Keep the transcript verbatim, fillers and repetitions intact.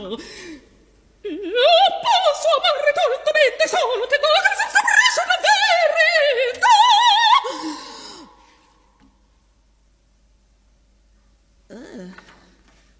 posso amare dolcemente solo te dogre senza preso la verità. Uh.